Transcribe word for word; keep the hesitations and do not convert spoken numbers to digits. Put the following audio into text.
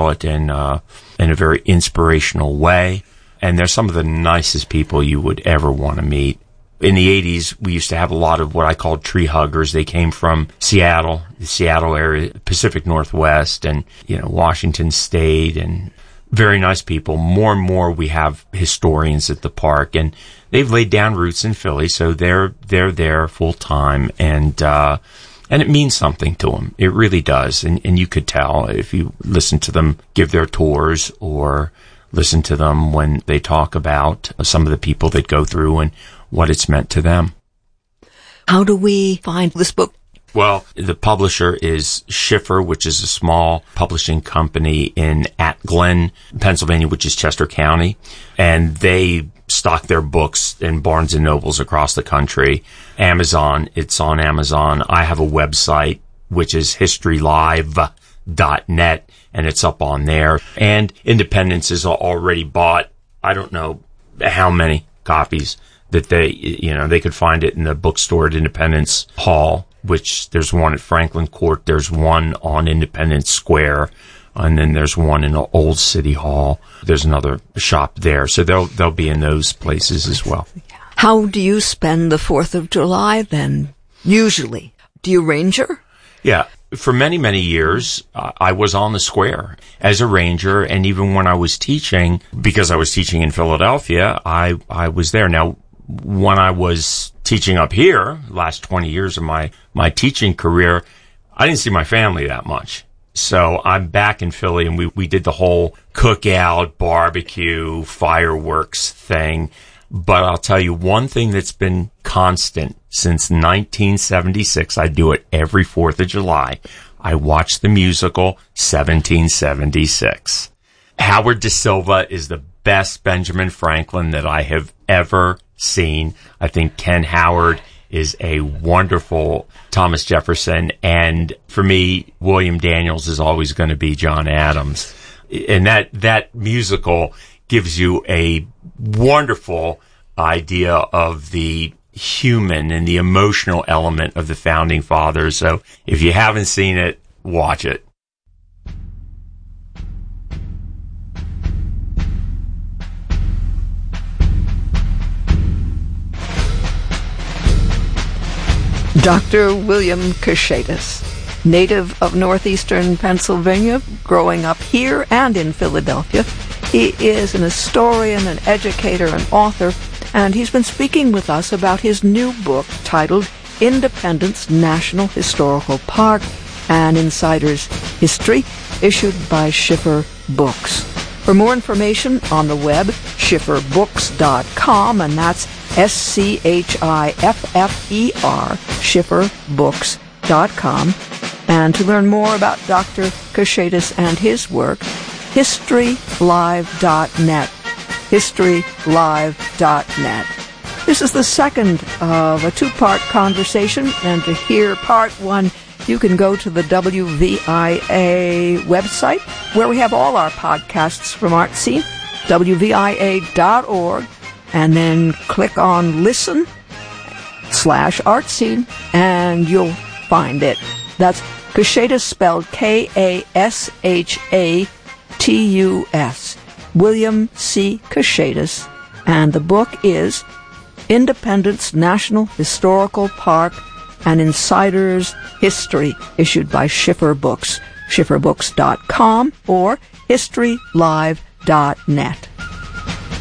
tell it in, uh, in a very inspirational way. And they're some of the nicest people you would ever want to meet. In the eighties, we used to have a lot of what I called tree huggers. They came from Seattle, the Seattle area, Pacific Northwest, and, you know, Washington State, and very nice people. More and more we have historians at the park, and they've laid down roots in Philly, so they're, they're there full time, and, uh, and it means something to them. It really does. And, and you could tell if you listen to them give their tours or listen to them when they talk about some of the people that go through and what it's meant to them. How do we find this book? Well, the publisher is Schiffer, which is a small publishing company in at Glen, Pennsylvania, which is Chester County. And they stock their books in Barnes and Nobles across the country. Amazon, it's on Amazon. I have a website, which is history live dot net, and it's up on there. And Independence is already bought, I don't know how many copies that they, you know, they could find it in the bookstore at Independence Hall, which there's one at Franklin Court, there's one on Independence Square, and then there's one in Old City Hall. There's another shop there. So they'll, they'll be in those places as well. How do you spend the fourth of July then, usually? Do you ranger? Yeah. For many, many years, uh, I was on the square as a ranger, and even when I was teaching, because I was teaching in Philadelphia, I, I was there. Now, when I was teaching up here, last twenty years of my, my teaching career, I didn't see my family that much. So I'm back in Philly, and we, we did the whole cookout, barbecue, fireworks thing. But I'll tell you one thing that's been constant since nineteen seventy-six. I do it every fourth of July. I watch the musical seventeen seventy-six. Howard Da Silva is the best Benjamin Franklin that I have ever seen. I think Ken Howard is a wonderful Thomas Jefferson. And for me, William Daniels is always going to be John Adams. And that, that musical gives you a wonderful idea of the human and the emotional element of the Founding Fathers. So if you haven't seen it, watch it. Doctor William Koschatos, native of northeastern Pennsylvania, growing up here and in Philadelphia. He is an historian, an educator, an author, and he's been speaking with us about his new book titled Independence National Historical Park, an Insider's History, issued by Schiffer Books. For more information on the web, schiffer books dot com, and that's S C H I F F E R, schiffer books dot com. And to learn more about Doctor Koschatos and his work, history live dot net. history live dot net. This is the second of a two-part conversation, and to hear part one, you can go to the W V I A website, where we have all our podcasts from Art Scene, W V I A dot org, and then click on Listen slash Art Scene, and you'll find it. That's Koschatos, spelled K A S H A T U S. William C. Koschatos, and the book is Independence National Historical Park, an Insider's History, issued by Schiffer Books, schiffer books dot com or history live dot net.